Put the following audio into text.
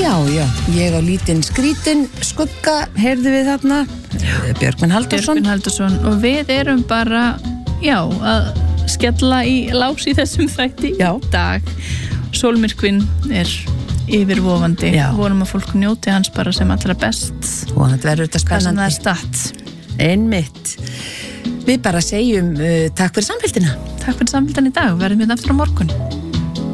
Já, ég á lítinn skrítin skugga, heyrðu við þarna Björgvin Halldórsson og við erum bara að skella í lás í þessum þætti í dag. Sólmyrkvinn yfirvofandi, vonum að fólk njóti hans bara sem allra best og þetta verður þetta spennandi það er statt einmitt. Við bara segjum takk fyrir samfélgina í dag, verðum við aftur á morgun.